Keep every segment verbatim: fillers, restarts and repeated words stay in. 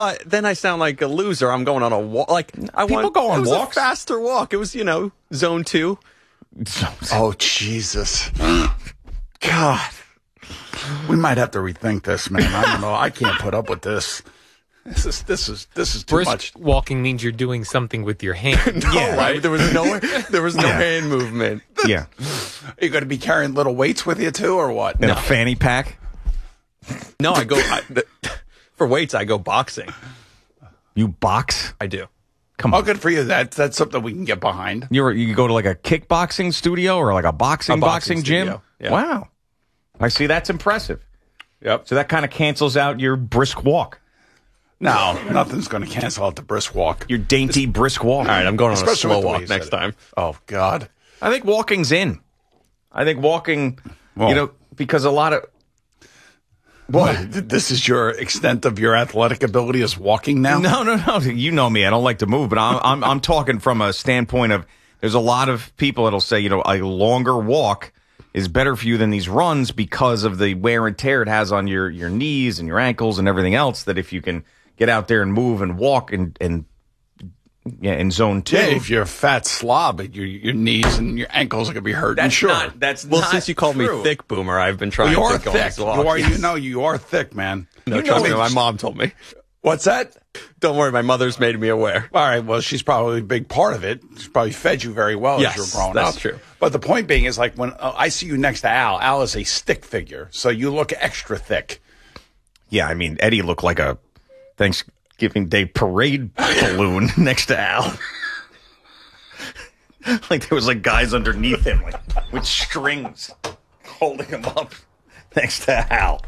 Uh, then I sound like a loser. I'm going on a walk. Like I People want, go on it was walks. a faster walk. It was, you know, zone two. Oh, Jesus. God. We might have to rethink this, man. I don't know. I can't put up with this. This is this is this is too Brisk much. walking means you're doing something with your hand. No, Yeah. right? There was no, there was no Yeah. hand movement. Yeah. Are you going to be carrying little weights with you too, or what? In a fanny pack. No, I go I, the, for weights. I go boxing. You box. I do. Come Oh, on. good for you. That that's something we can get behind. You you go to like a kickboxing studio or like a boxing A boxing, boxing gym. studio, yeah. Wow. I see. That's impressive. Yep. So that kind of cancels out your brisk walk, No, nothing's going to cancel out the brisk walk. your dainty brisk walk. All right, I'm going on a Especially slow with the way walk you said next it. time. Oh God. I think walking's in. I think walking, Well- you know, because a lot of What? This is your extent of your athletic ability is walking now? no, no, no. You know me. I don't like to move, but I'm I'm I'm talking from a standpoint of there's a lot of people that'll say, you know, a longer walk is better for you than these runs because of the wear and tear it has on your your knees and your ankles and everything else. That if you can get out there and move and walk and and yeah, in zone two. Yeah, if you're a fat slob, your your knees and your ankles are going to be hurting. That's sure. not. That's Well, not since you called true. me thick, Boomer, I've been trying you are to go on thick. this walk. You are. Yes. You know, you are thick, man. No, You trust know me. it's- My mom told me. What's that? Don't worry, my mother's made me aware. All right. Well, she's probably a big part of it. She's probably fed you very well Yes, as you were growing that's up. true. But the point being is, like, when uh, I see you next to Al, Al is a stick figure, so you look extra thick. Yeah, I mean Eddie looked like a Thanksgiving Day parade balloon next to Al. Like there was like guys underneath him, like with strings holding him up next to Al.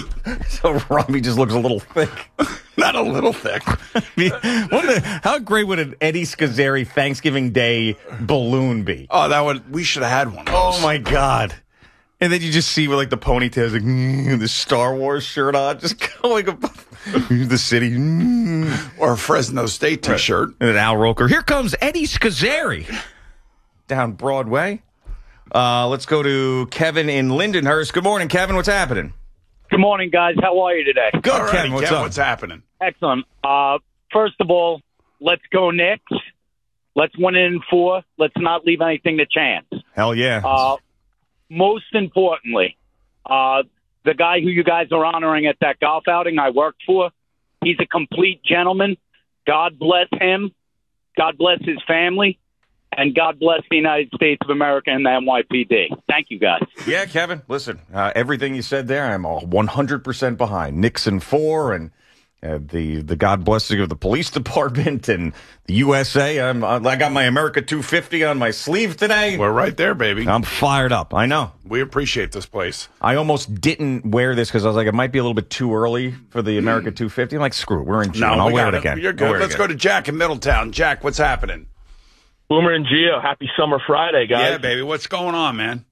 So Robbie just looks a little thick. Not a little thick. I mean, what the, how great would an Eddie Scazzeri Thanksgiving Day balloon be? Oh, that would. We should have had one. Of those. Oh my God! And then you just see with like the ponytails, like mm, the Star Wars shirt on, just going above the city, mm. Or a Fresno State T-shirt. And then Al Roker. Here comes Eddie Scazzeri down Broadway. Uh, let's go to Kevin in Lindenhurst. Good morning, Kevin. What's happening? Good morning, guys. How are you today? Good, All right, Kevin. What's Kev, up? what's happening? Excellent. Uh, first of all, let's go Knicks. Let's win it in four. Let's not leave anything to chance. Hell yeah. Uh, most importantly, uh, the guy who you guys are honoring at that golf outing I worked for, he's a complete gentleman. God bless him. God bless his family. And God bless the United States of America and the N Y P D. Thank you, guys. Yeah, Kevin. Listen, uh, everything you said there, I'm all one hundred percent behind. Nixon four and uh, the the God blessing of the police department and the U S A. I'm, uh, I got my America two fifty on my sleeve today. We're right there, baby. I'm fired up. I know. We appreciate this place. I almost didn't wear this because I was like, it might be a little bit too early for the America two fifty. I'm like, screw it. We're in June. I'll we wear got it again. You're I'll good. wear it Let's again. go to Jack in Middletown. Jack, what's happening? Boomer and Gio, happy summer Friday, guys. Yeah, baby. What's going on, man?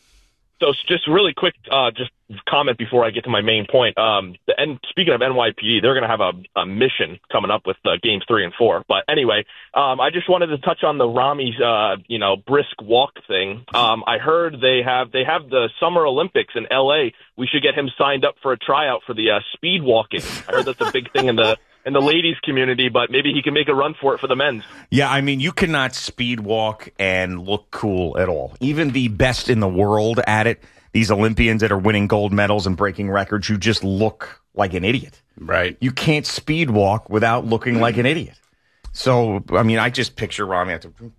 So s- just really quick, uh, just comment before I get to my main point. Um, the, and speaking of N Y P D, they're going to have a, a mission coming up with uh, games three and four. But anyway, um, I just wanted to touch on the Rami's, uh, you know, brisk walk thing. Um, I heard they have they have the Summer Olympics in L A. We should get him signed up for a tryout for the uh, speed walking. I heard that's a big thing in the in the ladies community, but maybe he can make a run for it for the men's. Yeah, I mean, you cannot speed walk and look cool at all. Even the best in the world at it, these Olympians that are winning gold medals and breaking records, you just look like an idiot. Right. You can't speed walk without looking like an idiot. So, I mean, I just picture Rami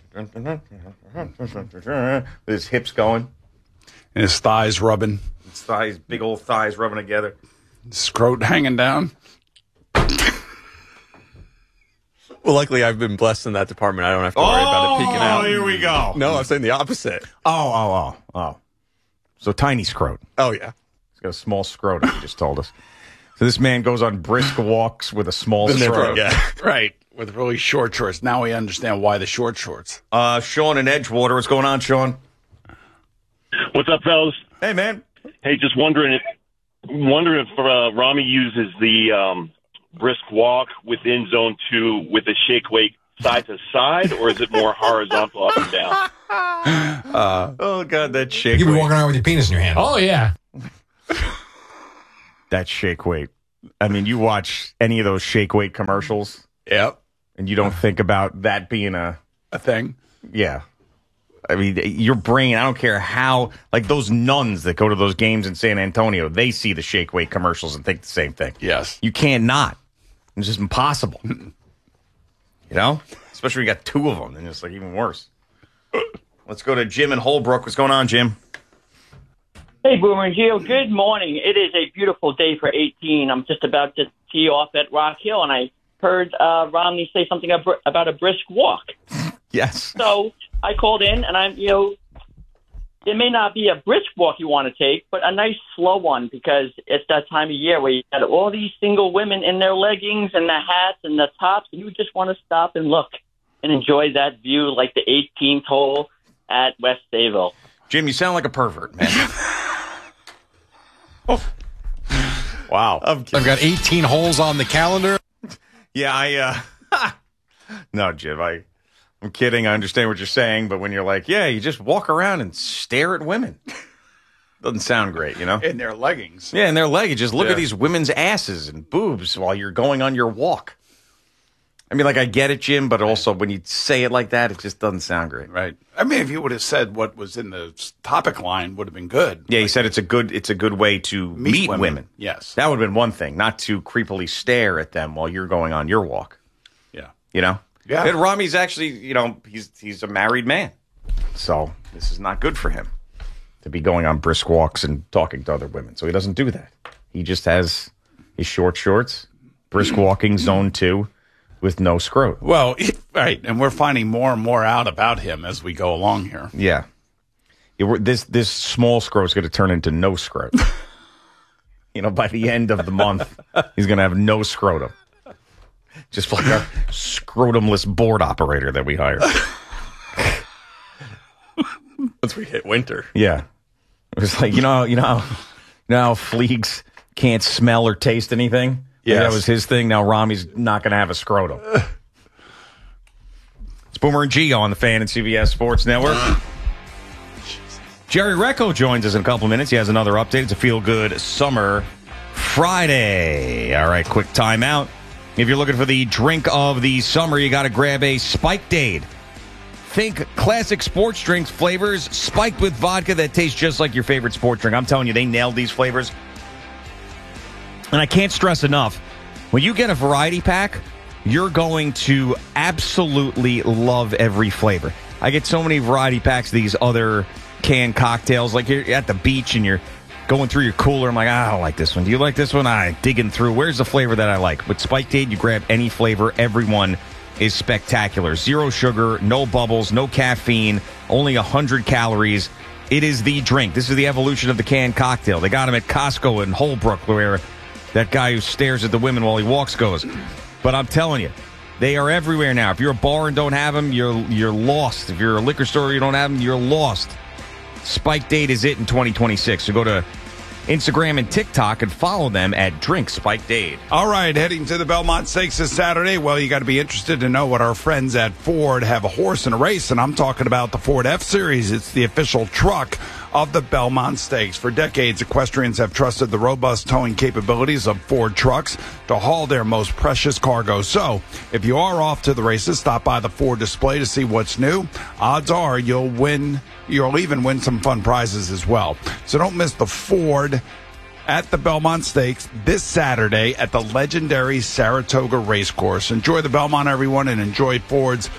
with his hips going, And his thighs rubbing, his thighs, big old thighs rubbing together. scrot hanging down. Well, luckily, I've been blessed in that department. I don't have to worry about it peeking out. here we go. No, I'm saying the opposite. Oh, oh, oh, oh. So tiny scrot. Oh, yeah. He's got a small scrotum, he just told us. So this man goes on brisk walks with a small The nipple, scrotum. yeah. Right. With really short shorts. Now we understand why the short shorts. Uh, Sean in Edgewater. What's going on, Sean? What's up, fellas? Hey, man. Hey, just wondering if wondering if uh, Rami uses the um, brisk walk within zone two with a shake weight side to side, or is it more horizontal up and down? Uh, oh, God, that shake You be weight. walking around with your penis in your hand. Oh, yeah. That shake weight. I mean, you watch any of those shake weight commercials, Yep. and you don't think about that being a A thing. yeah. I mean, your brain, I don't care how, like those nuns that go to those games in San Antonio, they see the shake weight commercials and think the same thing. Yes. You can't not. It's just impossible. You know? Especially when you got two of them, then it's like even worse. Let's go to Jim in Holbrook. What's going on, Jim? Hey, Boomer and Gio. Good morning. It is a beautiful day for eighteen. I'm just about to tee off at Rock Hill, and I heard uh, Romney say something ab- about a brisk walk. Yes. So I called in, and I'm, you know, it may not be a brisk walk you want to take, but a nice slow one, because it's that time of year where you got all these single women in their leggings and the hats and the tops, and you just want to stop and look and enjoy that view, like the eighteenth hole at West Sayville. Jim, you sound like a pervert, man. Oh. Wow. I've got eighteen holes on the calendar. Yeah, I, uh, no, Jim, I, I'm kidding. I understand what you're saying, but when you're like, yeah, you just walk around and stare at women. Doesn't sound great, you know? In their leggings. Yeah, in their leggings. Just look Yeah. at these women's asses and boobs while you're going on your walk. I mean, like, I get it, Jim, but also when you say it like that, it just doesn't sound great. Right. I mean, if you would have said what was in the topic line, would have been good. Yeah, he said it's a good it's a good way to meet, Meet women. women. Yes. That would have been one thing, not to creepily stare at them while you're going on your walk. Yeah. You know? Yeah. And Rami's actually, you know, he's he's a married man. So this is not good for him to be going on brisk walks and talking to other women. So he doesn't do that. He just has his short shorts, brisk walking, zone two, with no scrot. Well, right. And we're finding more and more out about him as we go along here. Yeah. It, we're- this this small scrot's going to turn into no scrot. You know, by the end of the month, he's going to have no scrotum. Just like a scrotumless board operator that we hired. Once we hit winter. Yeah. It was like, you know, you know, how, you know how Fleegs can't smell or taste anything? Yes. That was his thing. Now Rami's not going to have a scrotum. It's Boomer and Gio on the Fan and C B S Sports Network. Jerry Recco joins us in a couple minutes. He has another update. It's a feel-good summer Friday. All right, quick timeout. If you're looking for the drink of the summer, you got to grab a Spiked Aid. Think classic sports drinks flavors spiked with vodka that tastes just like your favorite sports drink. I'm telling you, they nailed these flavors. And I can't stress enough, when you get a variety pack, you're going to absolutely love every flavor. I get so many variety packs of these other canned cocktails. Like you're at the beach and you're going through your cooler. I'm like, ah, I don't like this one. Do you like this one? I'm digging through. Where's the flavor that I like? With Spiked Aid, you grab any flavor. Everyone is spectacular. Zero sugar, no bubbles, no caffeine, only one hundred calories. It is the drink. This is the evolution of the canned cocktail. They got them at Costco in Holbrook, where that guy who stares at the women while he walks goes. But I'm telling you, they are everywhere now. If you're a bar and don't have them, you're you're lost. If you're a liquor store and you don't have them, you're lost. Spiked Aid is it in twenty twenty-six. So go to Instagram and TikTok and follow them at Drink Spiked Aid. All right, heading to the Belmont Stakes this Saturday. Well, you got to be interested to know what our friends at Ford have a horse in a race, and I'm talking about the Ford F-Series. It's the official truck of the Belmont Stakes. For decades, equestrians have trusted the robust towing capabilities of Ford trucks to haul their most precious cargo. So, if you are off to the races, stop by the Ford display to see what's new. Odds are you'll win, you'll even win some fun prizes as well. So don't miss the Ford at the Belmont Stakes this Saturday at the legendary Saratoga Racecourse. Enjoy the Belmont, everyone, and enjoy Ford's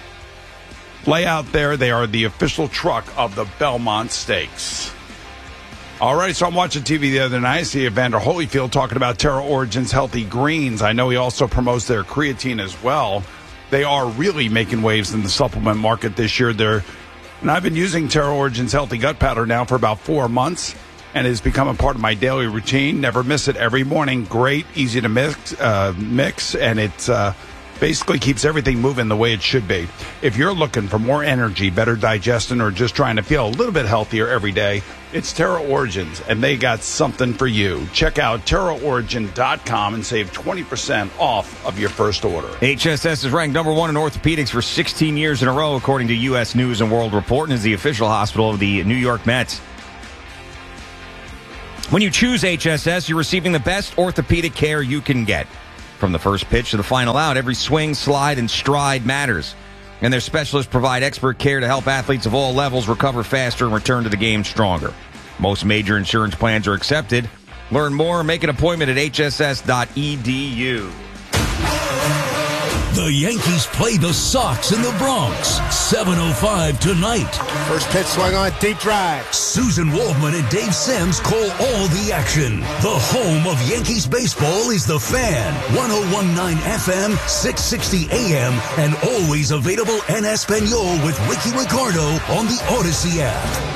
layout there. They are the official truck of the Belmont Stakes. All right, so I'm watching T V the other night. I see Evander Holyfield talking about Terra Origins Healthy Greens. I know he also promotes their creatine as well. They are really making waves in the supplement market this year. They're, and I've been using Terra Origins Healthy Gut Powder now for about four months, and it has become a part of my daily routine. Never miss it every morning. Great, easy to mix, uh, mix and it's uh, basically keeps everything moving the way it should be. If you're looking for more energy, better digestion, or just trying to feel a little bit healthier every day, it's Terra Origins, and they got something for you. Check out terra origin dot com and save twenty percent off of your first order. H S S is ranked number one in orthopedics for sixteen years in a row, according to U S News and World Report, and is the official hospital of the New York Mets. When you choose H S S, you're receiving the best orthopedic care you can get. From the first pitch to the final out, every swing, slide, and stride matters. And their specialists provide expert care to help athletes of all levels recover faster and return to the game stronger. Most major insurance plans are accepted. Learn more and make an appointment at H S S dot E D U. The Yankees play the Sox in the Bronx. seven oh five tonight. First pitch swung on, deep drive. Susan Waldman and Dave Sims call all the action. The home of Yankees baseball is The Fan. one oh one point nine F M, six sixty A M, and always available en Espanol with Ricky Ricardo on the Odyssey app.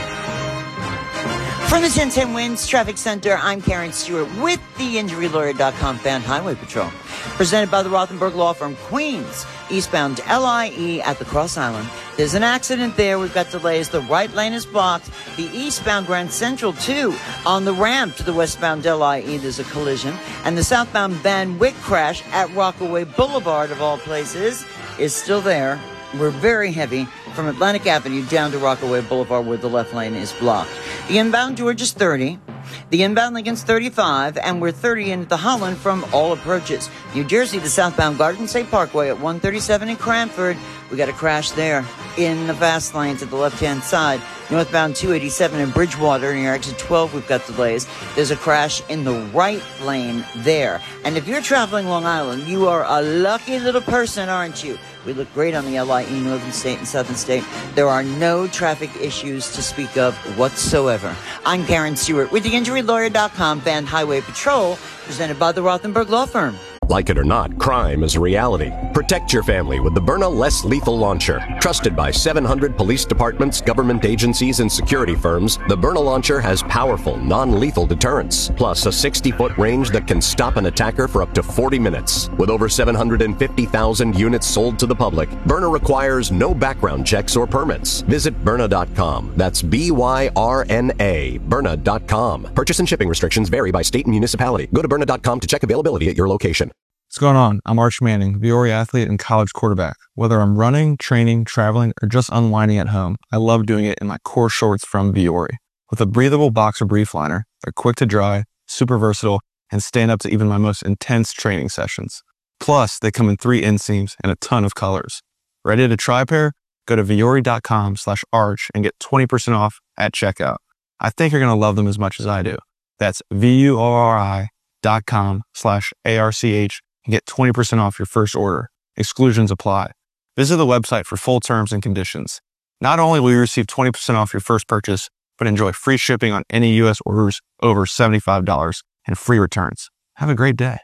From the ten ten Winds Traffic Center, I'm Karen Stewart with the Injury Lawyer dot com Fan Highway Patrol. Presented by the Rothenberg Law Firm, Queens, eastbound L I E at the Cross Island. There's an accident there. We've got delays. The right lane is blocked. The eastbound Grand Central, too. On the ramp to the westbound L I E, there's a collision. And the southbound Van Wyck crash at Rockaway Boulevard, of all places, is still there. We're very heavy from Atlantic Avenue down to Rockaway Boulevard where the left lane is blocked. The inbound George is thirty. The inbound Lincoln's thirty-five, and we're thirty into the Holland from all approaches. New Jersey, the southbound Garden State Parkway at one thirty-seven in Cranford. We got a crash there in the fast lane to the left-hand side. Northbound two eighty-seven in Bridgewater near exit twelve, we've got delays. There's a crash in the right lane there. And if you're traveling Long Island, you are a lucky little person, aren't you? We look great on the L I E, Northern State and Southern State. There are no traffic issues to speak of whatsoever. I'm Karen Stewart with the Injury Lawyer dot com Fan Highway Patrol, presented by the Rothenberg Law Firm. Like it or not, crime is a reality. Protect your family with the Byrna Less Lethal Launcher. Trusted by seven hundred police departments, government agencies, and security firms, the Byrna Launcher has powerful, non-lethal deterrence, plus a sixty-foot range that can stop an attacker for up to forty minutes. With over seven hundred fifty thousand units sold to the public, Byrna requires no background checks or permits. Visit Byrna dot com. That's B Y R N A, Byrna dot com. Purchase and shipping restrictions vary by state and municipality. Go to Byrna dot com to check availability at your location. What's going on? I'm Arch Manning, Viore athlete and college quarterback. Whether I'm running, training, traveling, or just unwinding at home, I love doing it in my core shorts from Viore. With a breathable boxer brief liner, they're quick to dry, super versatile, and stand up to even my most intense training sessions. Plus, they come in three inseams and a ton of colors. Ready to try a pair? Go to Viore dot com slash arch and get twenty percent off at checkout. I think you're going to love them as much as I do. That's V-U-O-R-I dot com slash A-R-C-H and get twenty percent off your first order. Exclusions apply. Visit the website for full terms and conditions. Not only will you receive twenty percent off your first purchase, but enjoy free shipping on any U S orders over seventy-five dollars and free returns. Have a great day.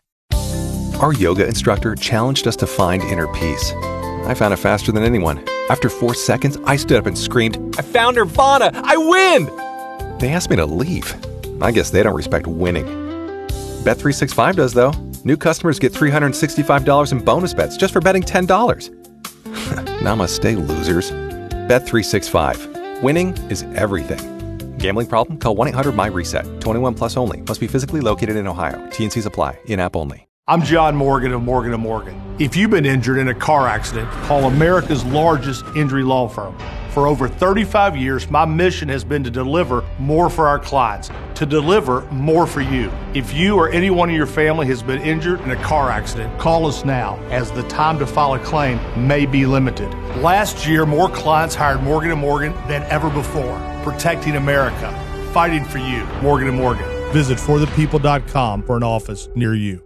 Our yoga instructor challenged us to find inner peace. I found it faster than anyone. After four seconds, I stood up and screamed, I found Nirvana! I win! They asked me to leave. I guess they don't respect winning. Bet three sixty-five does, though. New customers get three hundred sixty-five dollars in bonus bets just for betting ten dollars. Namaste, losers. Bet three sixty-five. Winning is everything. Gambling problem? Call one eight hundred my reset. twenty-one plus only. Must be physically located in Ohio. T and Cs apply. In-app only. I'm John Morgan of Morgan and Morgan. If you've been injured in a car accident, call America's largest injury law firm. For over thirty-five years, my mission has been to deliver more for our clients, to deliver more for you. If you or anyone in your family has been injured in a car accident, call us now, as the time to file a claim may be limited. Last year, more clients hired Morgan and Morgan than ever before, protecting America, fighting for you. Morgan and Morgan. Visit for the people dot com for an office near you.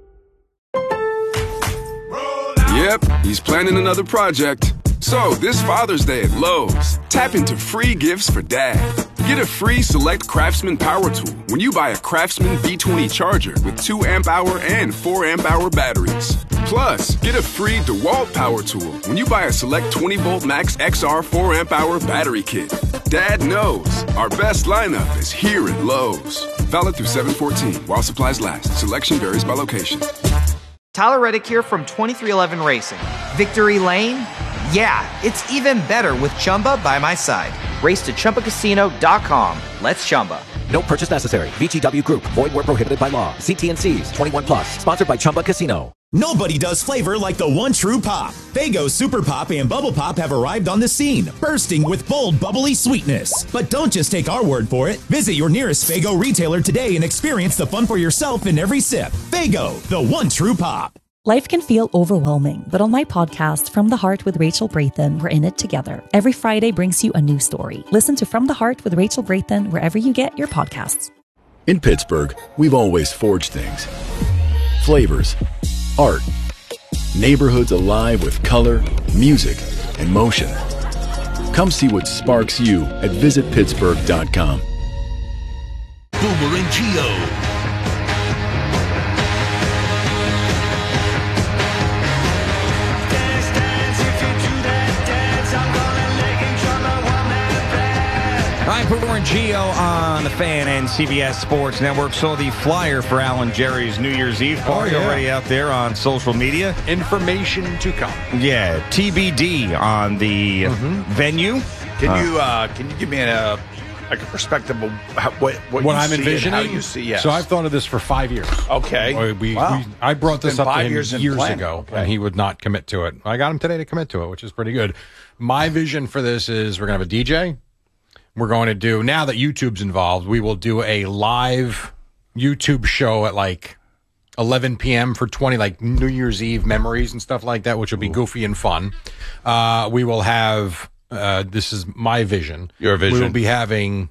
Yep, he's planning another project. So, this Father's Day at Lowe's, tap into free gifts for Dad. Get a free Select Craftsman power tool when you buy a Craftsman V twenty charger with two amp hour and four amp hour batteries. Plus, get a free DeWalt power tool when you buy a Select twenty volt Max X R four amp hour battery kit. Dad knows our best lineup is here at Lowe's. Valid through seven fourteen while supplies last. Selection varies by location. Tyler Reddick here from twenty-three eleven Racing. Victory Lane? Yeah, it's even better with Chumba by my side. Race to Chumba Casino dot com. Let's Chumba. No purchase necessary. V G W Group. Void where prohibited by law. See T and C's. twenty-one plus. Sponsored by Chumba Casino. Nobody does flavor like the one true pop. Faygo Super Pop and Bubble Pop have arrived on the scene, bursting with bold, bubbly sweetness. But don't just take our word for it. Visit your nearest Faygo retailer today and experience the fun for yourself in every sip. Faygo, the one true pop. Life can feel overwhelming, but on my podcast, From the Heart with Rachel Brathen, we're in it together. Every Friday brings you a new story. Listen to From the Heart with Rachel Brathen wherever you get your podcasts. In Pittsburgh, we've always forged things. Flavors, art, neighborhoods alive with color, music, and motion. Come see what sparks you at visit pittsburgh dot com. Boomer and Gio. All right, Boomer and Gio on the Fan and C B S Sports Network. Saw the flyer for Alan Jerry's New Year's Eve party Oh, yeah. already out there on social media. Information to come. Yeah, T B D on the venue. Can Uh, you uh, can you give me a like a perspective of how, what what, What you I'm see and envisioning? how you see? Yes. So I've thought of this for five years. Okay. We, we, Wow. we- I brought It's this been up to five him years years, in planning. ago, Okay. and he would not commit to it. I got him today to commit to it, which is pretty good. My vision for this is we're going to have a D J. We're going to do, now that YouTube's involved, we will do a live YouTube show at like eleven p.m. for twenty, like New Year's Eve memories and stuff like that, which will be goofy and fun. Uh, we will have, uh, this is my vision. Your vision. We will be having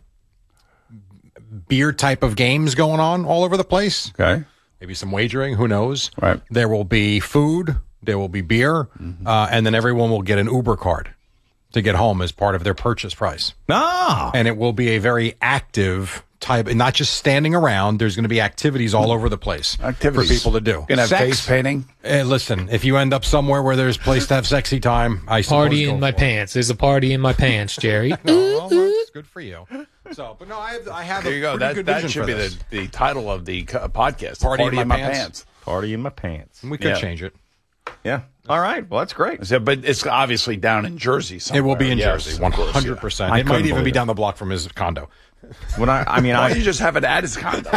beer type of games going on all over the place. Okay. Maybe some wagering, who knows? Right. There will be food, there will be beer, uh, and then everyone will get an Uber card to get home as part of their purchase price. Ah. And it will be a very active type, not just standing around. There's going to be activities all over the place Activities. for people to do. Gonna have Sex. face painting. Hey, listen, if you end up somewhere where there's a place to have sexy time, I suppose Party go in my for it. pants. There's a party in my pants, Jerry. No, well, well, it's good for you. So, but no, I have, I have There a you go. pretty That good that vision should for be this. the, the title of the co- podcast. Party in my pants. Party in my pants. We could Yeah. change it. Yeah. All right. Well, that's great. So, but it's obviously down in Jersey somewhere. It will be in Yes, Jersey, of one course, hundred percent. I It might couldn't even be believe down the block from his condo. When I, I mean, yeah. Why I don't you just have it at his condo?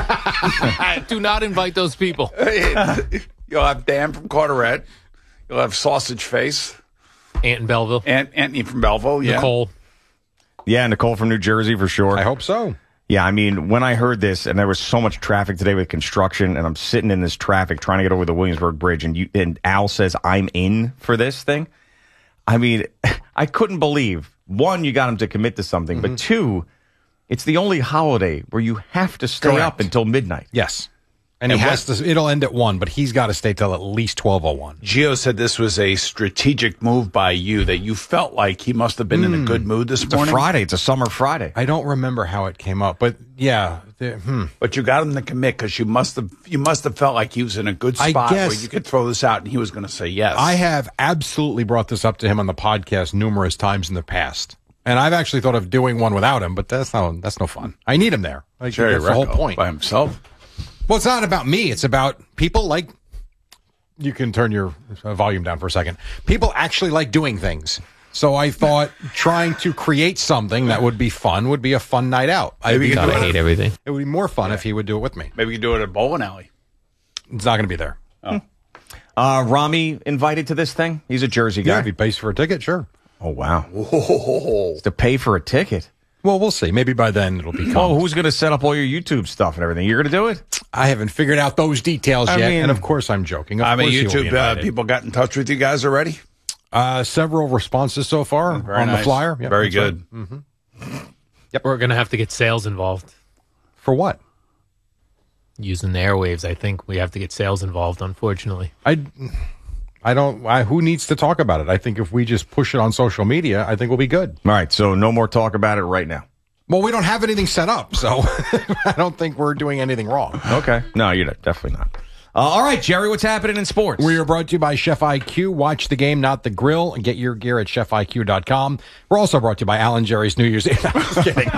Do not invite those people. You'll have Dan from Carteret. You'll have Sausage Face. Aunt in Belleville. Aunt, Anthony from Belleville. Yeah. Nicole. yeah, Nicole from New Jersey for sure. I hope so. Yeah, I mean, when I heard this, and there was so much traffic today with construction, and I'm sitting in this traffic trying to get over the Williamsburg Bridge, and you and Al says I'm in for this thing. I mean, I couldn't believe one, you got him to commit to something, Mm-hmm. but two, it's the only holiday where you have to stay Correct. up until midnight. Yes. And, And he has to, it'll end at one, but he's got to stay till at least twelve oh one. Gio said this was a strategic move by you, that you felt like he must have been in a good mood this It's a morning. Friday. It's a summer Friday. I don't remember how it came up, but yeah. the- Hmm. But you got him to commit because you must have you must have felt like he was in a good I spot where guess- you could throw this out and he was going to say yes. I have absolutely brought this up to him on the podcast numerous times in the past. And I've actually thought of doing one without him, but that's no, that's no fun. I need him there. Like, Jerry that's the whole Recco point. by himself. Well, it's not about me. It's about people like, you can turn your uh, volume down for a second. People actually like doing things. So I thought trying to create something that would be fun would be a fun night out. Maybe I'd you be- could I hate everything. It would be more fun if he would do it with me. Maybe we could do it at a bowling alley. It's not going to be there. Uh, Rami invited to this thing. He's a Jersey Yeah, guy. if he pays for a ticket, sure. Oh, wow. Whoa. To pay for a ticket. Well, we'll see. Maybe by then it'll be Well, who's going to set up all your YouTube stuff and everything? You're going to do it? I haven't figured out those details I yet, mean- and of course I'm joking. Of I mean, course he will be YouTube uh, invited. people got in touch with you guys already? Uh, several responses so far Very on the nice. flyer. Yep, Very that's good. right. Mhm. Yep. We're going to have to get sales involved. For what? Using the airwaves, I think we have to get sales involved, unfortunately. I, I don't. I, who needs to talk about it? I think if we just push it on social media, I think we'll be good. All right, so no more talk about it right now. Well, we don't have anything set up, so I don't think we're doing anything wrong. Okay. No, you're not, definitely not. Uh, all right, Jerry, what's happening in sports? We are brought to you by Chef I Q. Watch the game, not the grill, and get your gear at chef I Q dot com. We're also brought to you by Alan Jerry's New Year's Eve. No, I'm just kidding.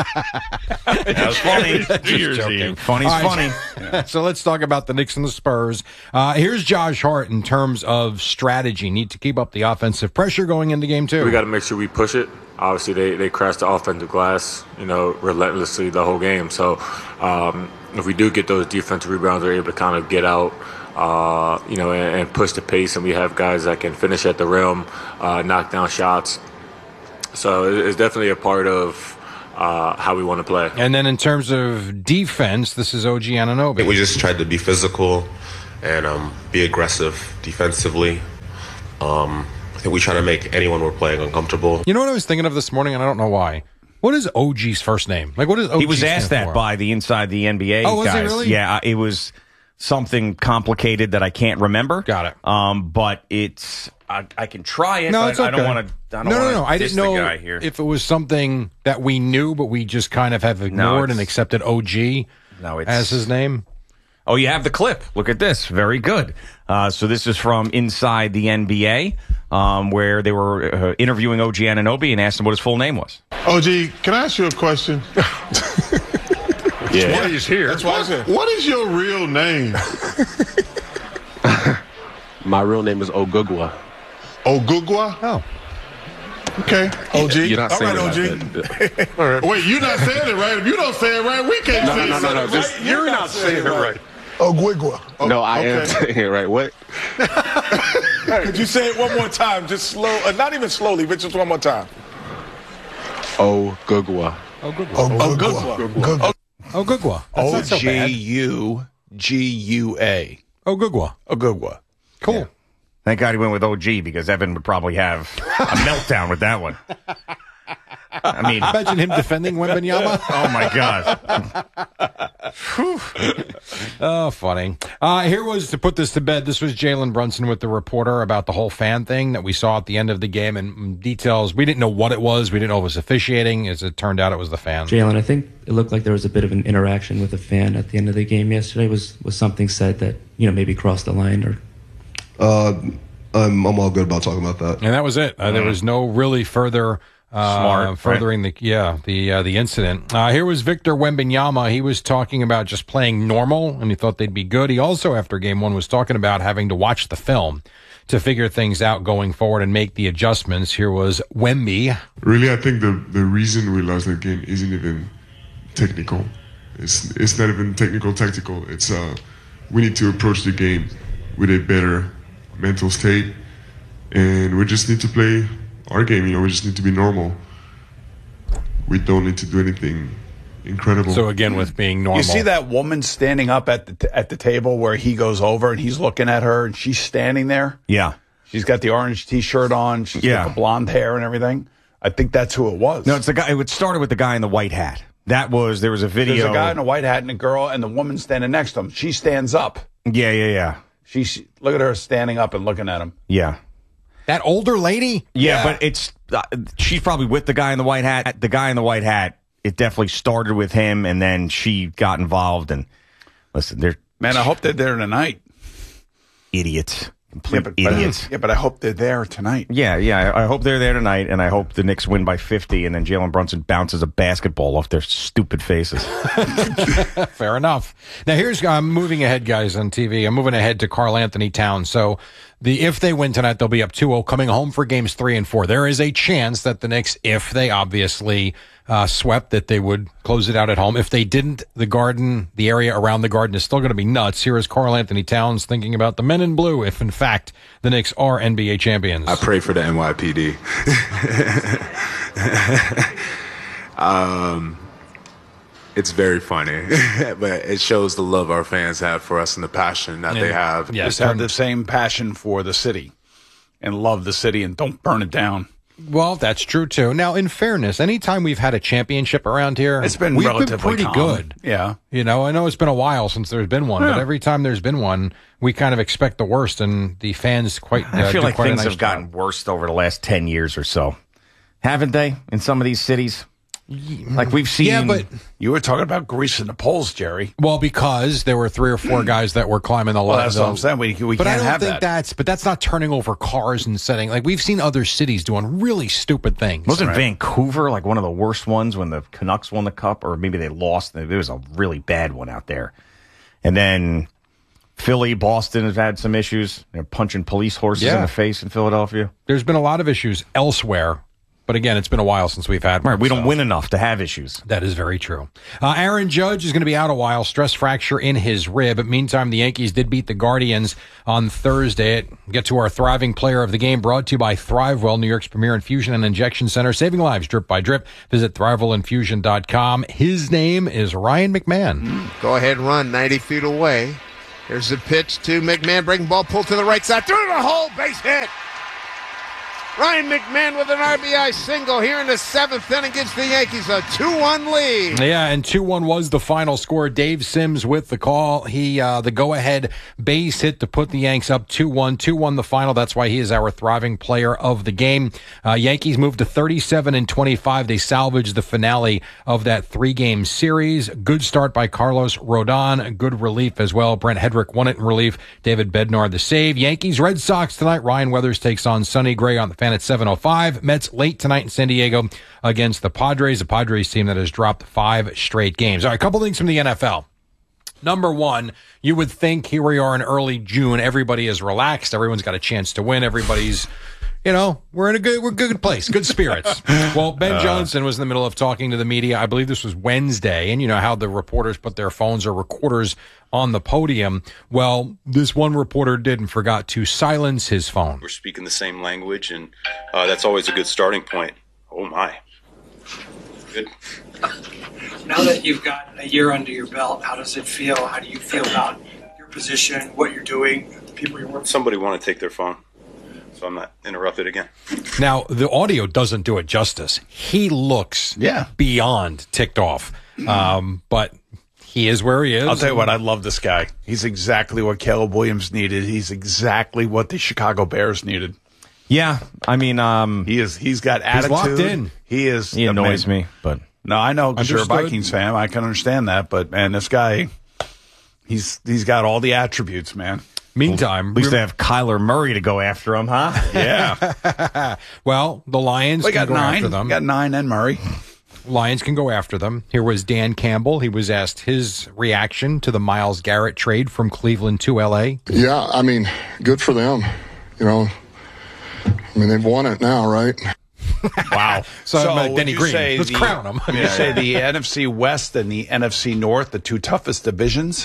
That was funny. Just New Year's joking. Eve. Funny's All right. funny. So let's talk about the Knicks and the Spurs. Uh, here's Josh Hart in terms of strategy. Need to keep up the offensive pressure going into game two. We got to make sure we push it. Obviously, they, they crash the offensive glass, you know, relentlessly the whole game. So um, if we do get those defensive rebounds, they're able to kind of get out uh, you know, and, and push the pace. And we have guys that can finish at the rim, uh, knock down shots. So it's definitely a part of uh, how we want to play. And then in terms of defense, this is O G Anunoby. We just tried to be physical and um, be aggressive defensively. Um, I think we try to make anyone we're playing uncomfortable. You know what I was thinking of this morning, and I don't know why. What is O G's first name? Like, what is O G? He was asked stand that for? by the Inside the N B A Oh, was he guys. really? Yeah, it was something complicated that I can't remember. Got it. Um, but it's I, I can try it. No, but it's okay. I don't want to. I don't no, no, wanna no. I diss didn't know the guy here. if it was something that we knew, but we just kind of have ignored it's- and accepted O G No, it's, as his name. Oh, you have the clip. Look at this. Very good. Uh, so this is from Inside the N B A, um, where they were uh, interviewing O G Anunoby and asked him what his full name was. O G, can I ask you a question? Yeah. That's why he's here. That's why he's here. What is your real name? My real name is Ogugwa. Ogugwa? Oh. Okay. O G. You're not All saying right, it O G. All right. Wait, you're not saying it right. If you don't say it right, we can't No, say no, it no, no, right. just- You're not saying it right. Ogwigwa. No, I am Okay. saying it right. What? Could you say it one more time? Just slow, uh, not even slowly, but just one more time. Ogugwa. Ogugwa. Ogugwa. That's not so O G bad. U G U A. Ogugwa. Ogugwa. Cool. Thank God he went with O G because Evan would probably have a meltdown with that one. I mean, imagine him defending Wembanyama. Oh my God. Oh, funny. Uh, here was, to put this to bed, this was Jalen Brunson with the reporter about the whole fan thing that we saw at the end of the game, and details. We didn't know what it was. We didn't know if it was officiating. As it turned out, it was the fan. Jalen, I think it looked like there was a bit of an interaction with a fan at the end of the game yesterday. Was was something said that, you know, maybe crossed the line or? Uh, I'm, I'm all good about talking about that. And that was it. Uh, there was no really further uh, Smart, furthering the yeah the uh, the incident. Uh, here was Victor Wembanyama. He was talking about just playing normal, and he thought they'd be good. He also, after game one, was talking about having to watch the film to figure things out going forward and make the adjustments. Here was Wemby. Really, I think the the reason we lost that game isn't even technical. It's it's not even technical tactical. It's uh we need to approach the game with a better mental state, and we just need to play our game. You know, we just need to be normal. We don't need to do anything incredible. So again, with being normal, You see that woman standing up at the t- at the table where he goes over and he's looking at her and she's standing there? Yeah. She's got the orange T-shirt on. She's Yeah. got the blonde hair and everything. I think that's who it was. No, it's the guy. It started with the guy in the white hat. That was, there was a video. There's a guy in a white hat and a girl, and the woman standing next to him. She stands up. Yeah, yeah, yeah. She's look at her standing up and looking at him. Yeah. That older lady? Yeah, Yeah. but it's, uh, she's probably with the guy in the white hat. The guy in the white hat, it definitely started with him, and then she got involved. And listen, they're. Man, I hope they're there tonight. Idiots. Yeah, Complete but, idiots. But, yeah, but I hope they're there tonight. Yeah, yeah. I I hope they're there tonight, and I hope the Knicks win by fifty, and then Jalen Brunson bounces a basketball off their stupid faces. Fair enough. Now here's, I'm moving ahead, guys, on T V. I'm moving ahead to Karl Anthony Towns. So the if they win tonight, they'll be up two oh coming home for games three and four. There is a chance that the Knicks, if they obviously uh, swept, that they would close it out at home. If they didn't, the Garden, the area around the Garden is still going to be nuts. Here is Karl Anthony Towns thinking about the men in blue if, in fact, the Knicks are N B A champions. I pray for the N Y P D. um, it's very funny, but it shows the love our fans have for us and the passion that they have. Just have the same passion for the city and love the city and don't burn it down. Well, that's true too. Now, in fairness, anytime we've had a championship around here, It's been we've relatively been pretty calm. good. Yeah. You know, I know it's been a while since there's been one, but Yeah. every time there's been one, we kind of expect the worst, and the fans quite. Uh, I feel do like quite a things nice have gotten job. worse over the last ten years or so. Haven't they? In some of these cities? Like we've seen. Yeah, but you were talking about greasing the poles, Jerry. Well, because there were three or four guys that were climbing the Well, ladder. that's what I'm saying. We, we but can't I don't have think that. that's. But that's not turning over cars and setting. Like we've seen other cities doing really stupid things. Wasn't Vancouver like one of the worst ones when the Canucks won the cup, or maybe they lost? There was a really bad one out there. And then Philly, Boston have had some issues. They're punching police horses Yeah. in the face in Philadelphia. There's been a lot of issues elsewhere But again, it's been a while since we've had one. Right, we so. don't win enough to have issues. That is very true. Uh, Aaron Judge is going to be out a while, stress fracture in his rib. Meantime, the Yankees did beat the Guardians on Thursday. Get to our thriving player of the game, brought to you by ThriveWell, New York's premier infusion and injection center, saving lives drip by drip. Visit thrive well infusion dot com. His name is Ryan McMahon. Go ahead and run ninety feet away. Here's the pitch to McMahon, breaking ball, pulled to the right side, through the hole, base hit. Ryan McMahon with an R B I single here in the seventh inning gives the Yankees a two one lead. Yeah, and two one was the final score. Dave Sims with the call. He uh, the go-ahead base hit to put the Yanks up two one. two one the final. That's why he is our thriving player of the game. Uh, Yankees moved to thirty-seven and twenty-five. They salvaged the finale of that three-game series. Good start by Carlos Rodon. Good relief as well. Brent Hedrick won it in relief. David Bednar the save. Yankees, Red Sox tonight. Ryan Weathers takes on Sonny Gray on the fan at seven oh five. Mets late tonight in San Diego against the Padres, the Padres team that has dropped five straight games. All right, a couple things from the N F L. Number one, you would think here we are in early June, everybody is relaxed, everyone's got a chance to win, everybody's, you know, we're in a good, we're good place, good spirits. Well, Ben Uh. Johnson was in the middle of talking to the media. I believe this was Wednesday, and you know how the reporters put their phones or recorders on the podium. Well, this one reporter did and forgot to silence his phone. We're speaking the same language, and uh, that's always a good starting point. Oh, my. Good. Now that you've got a year under your belt, how does it feel? How do you feel about your position, what you're doing, the people you're working with? Somebody want to take their phone, so I'm not interrupted again. Now, the audio doesn't do it justice. He looks yeah. beyond ticked off, um, but he is where he is. I'll tell you what, I love this guy. He's exactly what Caleb Williams needed. He's exactly what the Chicago Bears needed. Yeah, I mean, um, he is. He's got attitude. He's locked in. He is. He annoys I mean, me, but no, I know because you're a Understood. Vikings fan. I can understand that, but man, this guy, he's he's got all the attributes, man. Meantime, at least they have Kyler Murray to go after him, huh? Yeah. Well, the Lions They can got go nine. after them. Got nine and Murray. Lions can go after them. Here was Dan Campbell. He was asked his reaction to the Myles Garrett trade from Cleveland to L A. Yeah, I mean, good for them. You know, I mean, they've won it now, right? Wow. So, uh, would Denny you Green, say let's the- crown him. would you say the N F C West and the N F C North, the two toughest divisions?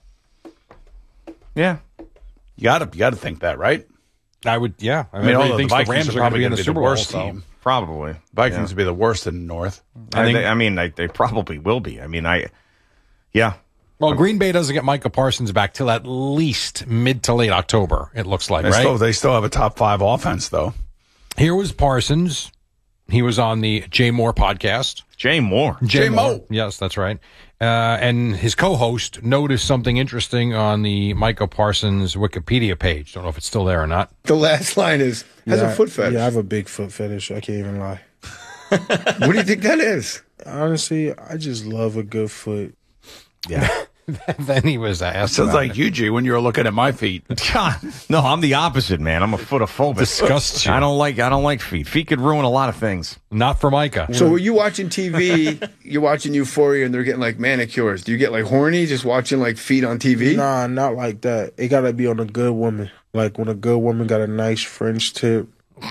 Yeah. You got to you got to think that, right? I would, yeah. I mean, although the thinks the Vikings Rams are are going to probably be in going the to be the Super Bowl. worst so- team. Probably. Vikings Yeah. will be the worst in the North. I, I think- think, I mean, I, they probably will be. I mean, I, yeah. Well, Green Bay doesn't get Micah Parsons back till at least mid to late October, it looks like, They right? still, they still have a top five offense, though. Here was Parsons. He was on the Jay Moore podcast. Jay Moore. Jay, Jay Moore. Mo. Yes, that's right. Uh, and his co-host noticed something interesting on the Micah Parsons Wikipedia page. Don't know if it's still there or not. The last line is, has yeah, a foot fetish. Yeah, I have a big foot fetish. I can't even lie. What do you think that is? Honestly, I just love a good foot. Yeah. Then he was asked. Sounds about like it. you, G, when you were looking at my feet. No, I'm the opposite, man. I'm a footophobic. Disgusts you. I don't like. I don't like feet. Feet could ruin a lot of things. Not for Micah. So were you watching T V, you're watching Euphoria, and they're getting like manicures. Do you get like horny just watching like feet on T V? Nah, not like that. It gotta be on a good woman. Like when a good woman got a nice French tip.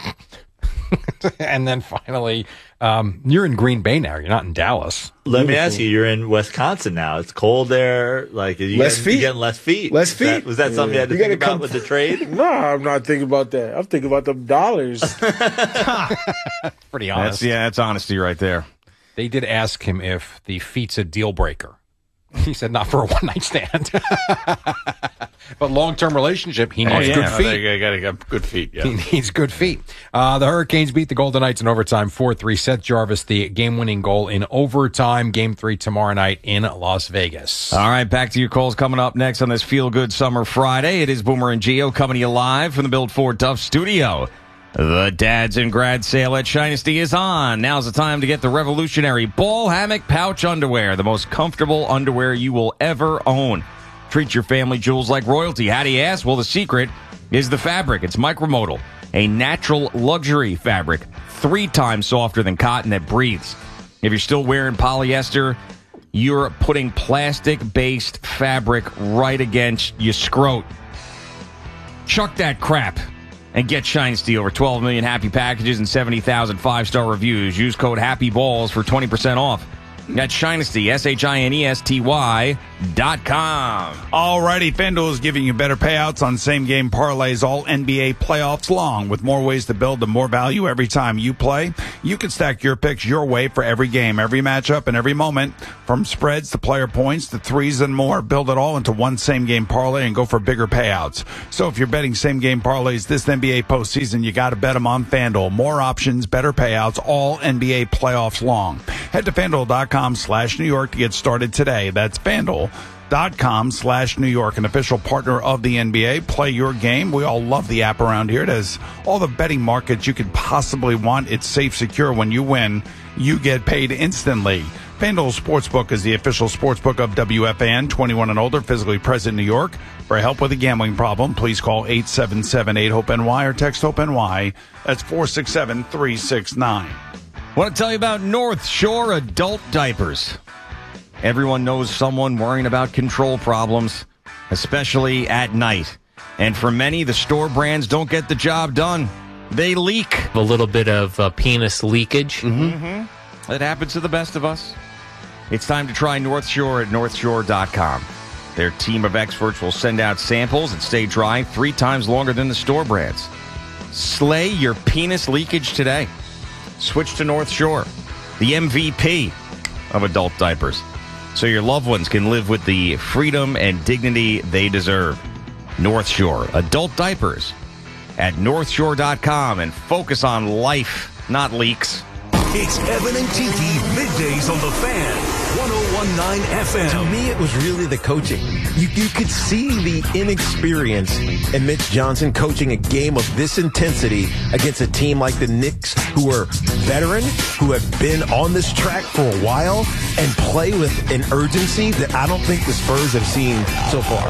And then finally, um, you're in Green Bay now. You're not in Dallas. Let me ask you, you're in Wisconsin now. It's cold there. Like, are you Less getting, feet. you getting less feet. Less Was that- feet. Was that something you had to You think gotta about come- with the trade? No, I'm not thinking about that. I'm thinking about them dollars. Pretty honest. That's, yeah, that's honesty right there. They did ask him if the feet's a deal breaker. He said not for a one night stand, but long term relationship. He needs Oh, yeah. good No, feet. they got to get good feet. Yeah. He needs good feet. Uh, the Hurricanes beat the Golden Knights in overtime four three. Seth Jarvis, the game winning goal in overtime. Game three tomorrow night in Las Vegas. All right, back to your calls coming up next on this Feel Good Summer Friday. It is Boomer and Geo coming to you live from the Build Ford Duff studio. The Dads and Grad sale at Shinesty is on. Now's the time to get the revolutionary Ball Hammock Pouch Underwear, the most comfortable underwear you will ever own. Treat your family jewels like royalty. How do you ask? Well, the secret is the fabric. It's micromodal, a natural luxury fabric, three times softer than cotton that breathes. If you're still wearing polyester, you're putting plastic-based fabric right against your scrot. Chuck that crap. and get Shinesty. Over twelve million happy packages and seventy thousand five-star reviews. Use code HAPPYBALLS for twenty percent off. That's Shinesty, S H I N E S T Y dot com. Alrighty, FanDuel is giving you better payouts on same-game parlays all N B A playoffs long. With more ways to build and more value every time you play, you can stack your picks your way for every game, every matchup, and every moment. From spreads to player points to threes and more, build it all into one same-game parlay and go for bigger payouts. So if you're betting same-game parlays this N B A postseason, you got to bet them on FanDuel. More options, better payouts, all N B A playoffs long. Head to FanDuel.com slash New York to get started today. That's FanDuel.com slash New York, an official partner of the N B A. Play your game. We all love the app around here. It has all the betting markets you could possibly want. It's safe, secure. When you win, you get paid instantly. FanDuel Sportsbook is the official sportsbook of W F A N, twenty-one and older, physically present in New York. For help with a gambling problem, please call eight seven seven, eight, hope N Y or text HOPE-NY. That's four six seven, three six nine. Want to tell you about North Shore adult diapers. Everyone knows someone worrying about control problems, especially at night. And for many, the store brands don't get the job done. They leak. A little bit of uh, penis leakage. Mm-hmm. It happens to the best of us. It's time to try North Shore at North Shore dot com. Their team of experts will send out samples and stay dry three times longer than the store brands. Slay your penis leakage today. Switch to North Shore, the M V P of adult diapers, so your loved ones can live with the freedom and dignity they deserve. North Shore adult diapers at North Shore dot com, and focus on life, not leaks. It's Evan and Tiki, middays on The Fan, one oh one point nine F M. To me, it was really the coaching. You, you could see the inexperience in Mitch Johnson coaching a game of this intensity against a team like the Knicks, who are veteran, who have been on this track for a while, and play with an urgency that I don't think the Spurs have seen so far.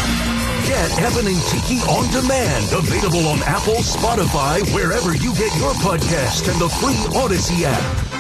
Get Evan and Tiki on demand. Available on Apple, Spotify, wherever you get your podcast, and the free Odyssey app.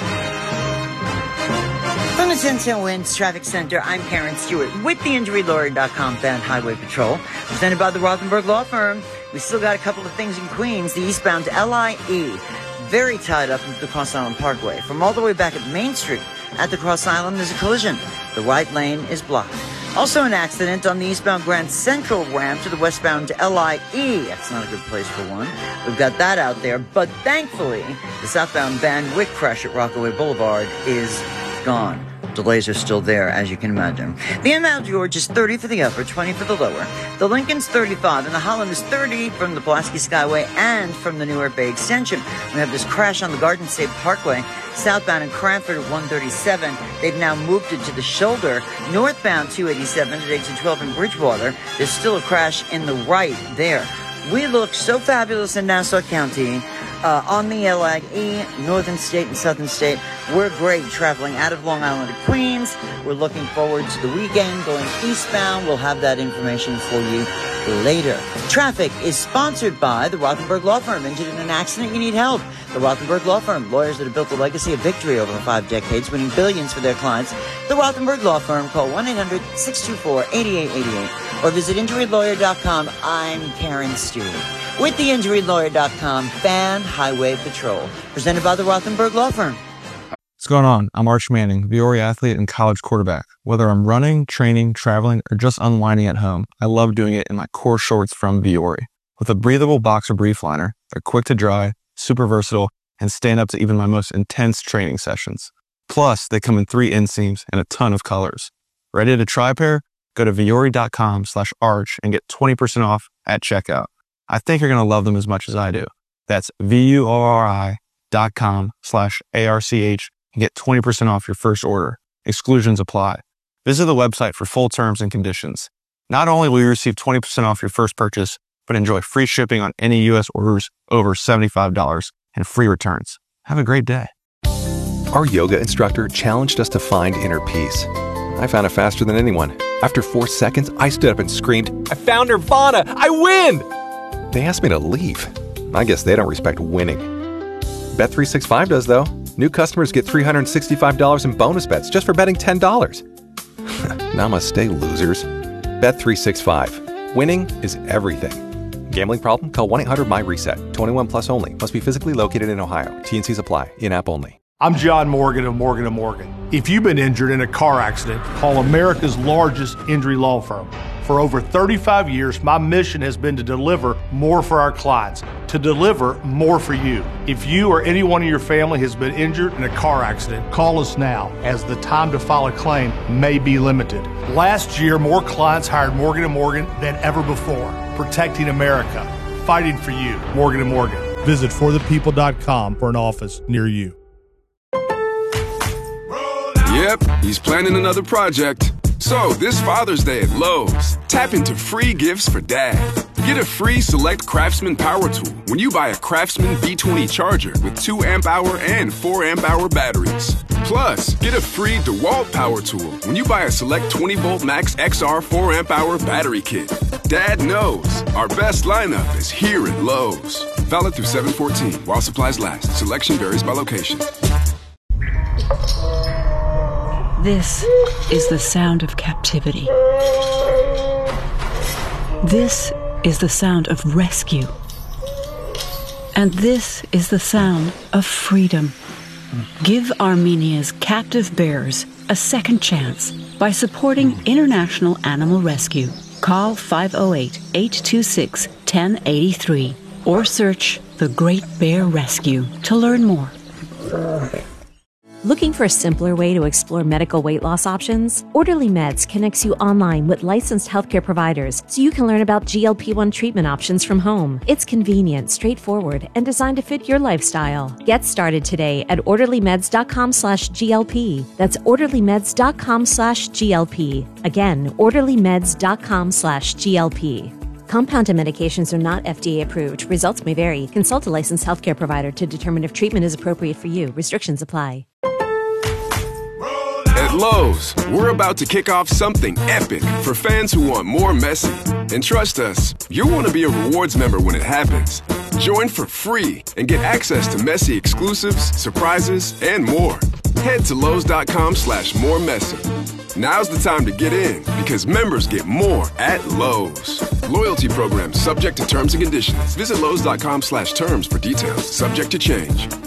From the ten cent Winds Traffic Center, I'm Karen Stewart with the Injury Lawyer dot com Fan Highway Patrol, presented by the Rothenberg Law Firm. We still got a couple of things in Queens. The eastbound L I E, very tied up into the Cross Island Parkway. From all the way back at Main Street at the Cross Island, there's a collision. The right lane is blocked. Also an accident on the eastbound Grand Central ramp to the westbound L I E. That's not a good place for one. We've got that out there. But thankfully, the southbound Van Wyck crash at Rockaway Boulevard is gone. Delays are still there, as you can imagine. The M L George is thirty for the upper, twenty for the lower. The Lincoln's thirty-five, and the Holland is thirty from the Pulaski Skyway and from the Newark Bay Extension. We have this crash on the Garden State Parkway, southbound in Cranford at one thirty-seven. They've now moved it to the shoulder. Northbound two eighty-seven at exit twelve in Bridgewater. There's still a crash in the right there. We look so fabulous in Nassau County. Uh, on the L I E, Northern State and Southern State. We're great traveling out of Long Island to Queens. We're looking forward to the weekend going eastbound. We'll have that information for you later. Traffic is sponsored by the Rothenberg Law Firm. Injured in an accident, you need help. The Rothenberg Law Firm, lawyers that have built a legacy of victory over five decades, winning billions for their clients. The Rothenberg Law Firm, call one eight hundred, six two four, eight eight eight eight or visit Injury Lawyer dot com. I'm Karen Stewart with the Injury Lawyer dot com Fan Highway Patrol, presented by the Rothenberg Law Firm. What's going on? I'm Arch Manning, Viore athlete and college quarterback. Whether I'm running, training, traveling, or just unwinding at home, I love doing it in my core shorts from Viore. With a breathable boxer brief liner, they're quick to dry, super versatile, and stand up to even my most intense training sessions. Plus, they come in three inseams and a ton of colors. Ready to try a pair? Go to Viore dot com slash arch and get twenty percent off at checkout. I think you're going to love them as much as I do. That's V-U-O-R-I dot com slash A-R-C-H and get twenty percent off your first order. Exclusions apply. Visit the website for full terms and conditions. Not only will you receive twenty percent off your first purchase, but enjoy free shipping on any U S orders over seventy-five dollars and free returns. Have a great day. Our yoga instructor challenged us to find inner peace. I found it faster than anyone. After four seconds, I stood up and screamed, "I found Nirvana! I win!" They asked me to leave. I guess they don't respect winning. Bet three sixty-five does, though. New customers get three hundred sixty-five dollars in bonus bets just for betting ten dollars. Namaste, losers. Bet three sixty-five. Winning is everything. Gambling problem? Call one eight hundred my reset. twenty-one plus only. Must be physically located in Ohio. T and Cs apply. In-app only. I'm John Morgan of Morgan and Morgan. If you've been injured in a car accident, call America's largest injury law firm. For over thirty-five years, my mission has been to deliver more for our clients, to deliver more for you. If you or anyone in your family has been injured in a car accident, call us now, as the time to file a claim may be limited. Last year, more clients hired Morgan and Morgan than ever before, protecting America, fighting for you. Morgan and Morgan. Visit for the people dot com for an office near you. Yep, he's planning another project. So, this Father's Day at Lowe's, tap into free gifts for Dad. Get a free Select Craftsman power tool when you buy a Craftsman B twenty charger with two amp hour and four amp hour batteries. Plus, get a free DeWalt power tool when you buy a Select twenty volt Max X R four amp hour battery kit. Dad knows our best lineup is here at Lowe's. Valid through seven fourteen while supplies last. Selection varies by location. This is the sound of captivity. This is the sound of rescue. And this is the sound of freedom. Give Armenia's captive bears a second chance by supporting International Animal Rescue. Call five oh eight, eight two six, one oh eight three or search The Great Bear Rescue to learn more. Looking for a simpler way to explore medical weight loss options? Orderly Meds connects you online with licensed healthcare providers so you can learn about G L P one treatment options from home. It's convenient, straightforward, and designed to fit your lifestyle. Get started today at orderlymeds.com slash GLP. That's orderlymeds.com slash GLP. Again, orderlymeds.com slash GLP. Compounded medications are not F D A approved. Results may vary. Consult a licensed healthcare provider to determine if treatment is appropriate for you. Restrictions apply. At Lowe's, we're about to kick off something epic for fans who want more Messi. And trust us, you'll want to be a rewards member when it happens. Join for free and get access to Messi exclusives, surprises, and more. Head to Lowe's.com slash more Messi. Now's the time to get in because members get more at Lowe's. Loyalty program subject to terms and conditions. Visit Lowe's.com slash terms for details. Subject to change.